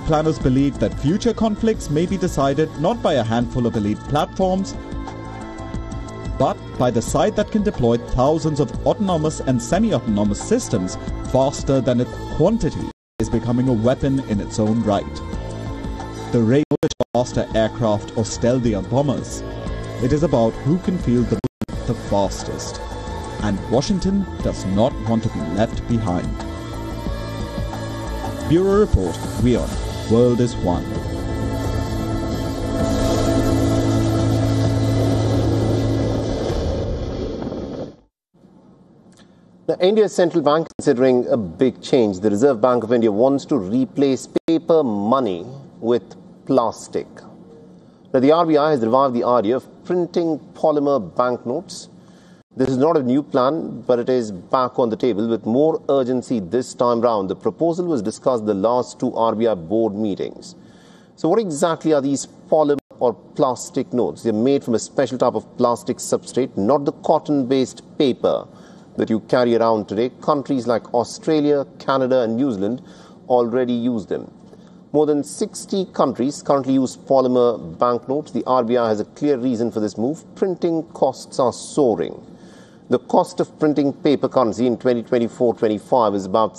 planners believe that future conflicts may be decided not by a handful of elite platforms, but by the side that can deploy thousands of autonomous and semi-autonomous systems faster than its quantity is becoming a weapon in its own right. The race to faster aircraft or stealthier bombers. It is about who can field the bullet the fastest. And Washington does not want to be left behind. Bureau Report, WION, World is One. Now, India's central bank is considering a big change. The Reserve Bank of India wants to replace paper money with plastic. Now, the RBI has revived the idea of printing polymer banknotes. This is not a new plan, but it is back on the table with more urgency this time round. The proposal was discussed at the last two RBI board meetings. So what exactly are these polymer or plastic notes? They're made from a special type of plastic substrate, not the cotton-based paper that you carry around today. Countries like Australia, Canada and New Zealand already use them. More than 60 countries currently use polymer banknotes. The RBI has a clear reason for this move. Printing costs are soaring. The cost of printing paper currency in 2024-25 is about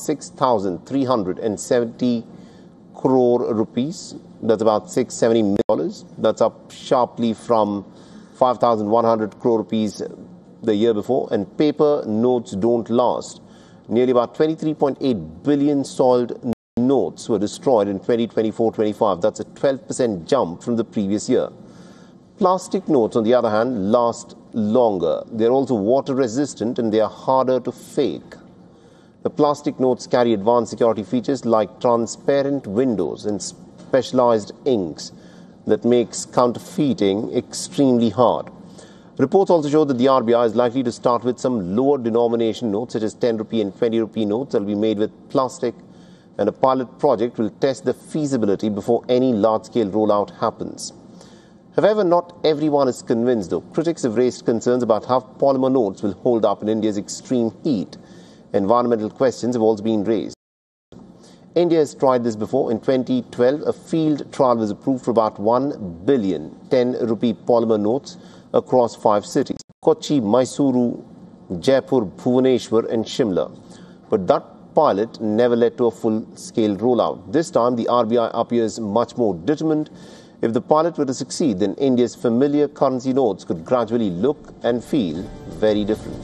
6,370 crore rupees. That's about $670 million. That's up sharply from 5,100 crore rupees the year before. And paper notes don't last. Nearly about 23.8 billion soiled notes were destroyed in 2024-25. That's a 12% jump from the previous year. Plastic notes, on the other hand, last longer. They're also water resistant and they are harder to fake. The plastic notes carry advanced security features like transparent windows and specialized inks that makes counterfeiting extremely hard. Reports also show that the RBI is likely to start with some lower denomination notes such as 10 rupee and 20 rupee notes that will be made with plastic, and a pilot project will test the feasibility before any large-scale rollout happens. However, not everyone is convinced, though. Critics have raised concerns about how polymer notes will hold up in India's extreme heat. Environmental questions have also been raised. India has tried this before. In 2012, a field trial was approved for about 1 billion 10 rupee polymer notes across 5 cities: Kochi, Mysuru, Jaipur, Bhubaneswar and Shimla. But that pilot never led to a full-scale rollout. This time, the RBI appears much more determined. If the pilot were to succeed, then India's familiar currency notes could gradually look and feel very different.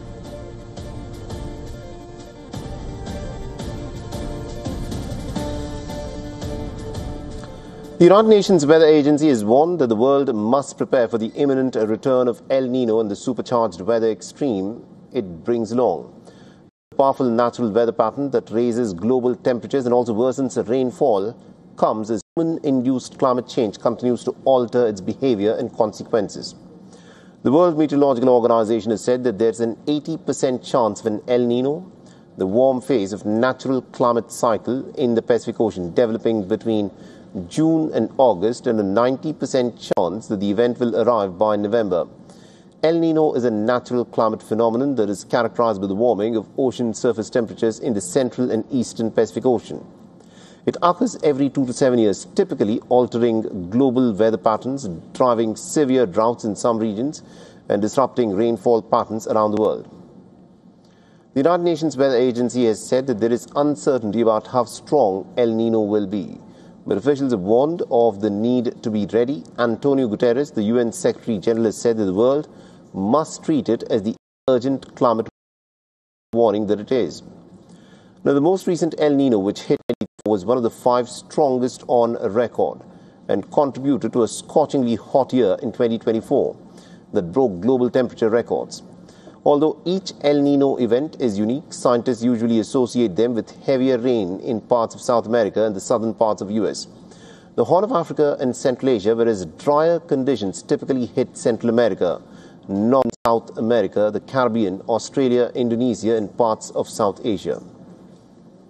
The United Nations Weather Agency has warned that the world must prepare for the imminent return of El Nino and the supercharged weather extreme it brings along. A powerful natural weather pattern that raises global temperatures and also worsens rainfall comes as human-induced climate change continues to alter its behavior and consequences. The World Meteorological Organization has said that there's an 80% chance of an El Nino, the warm phase of natural climate cycle in the Pacific Ocean, developing between June and August, and a 90% chance that the event will arrive by November. El Nino is a natural climate phenomenon that is characterized by the warming of ocean surface temperatures in the central and eastern Pacific Ocean. It occurs every 2 to 7 years, typically altering global weather patterns, driving severe droughts in some regions, and disrupting rainfall patterns around the world. The United Nations Weather Agency has said that there is uncertainty about how strong El Nino will be, but officials have warned of the need to be ready. Antonio Guterres, the UN Secretary General, has said that the world must treat it as the urgent climate warning that it is. Now, the most recent El Nino, which hit was one of the 5 strongest on record and contributed to a scorchingly hot year in 2024 that broke global temperature records. Although each El Nino event is unique, scientists usually associate them with heavier rain in parts of South America and the southern parts of US, the Horn of Africa and Central Asia, whereas drier conditions typically hit Central America, North and South America, the Caribbean, Australia, Indonesia and parts of South Asia.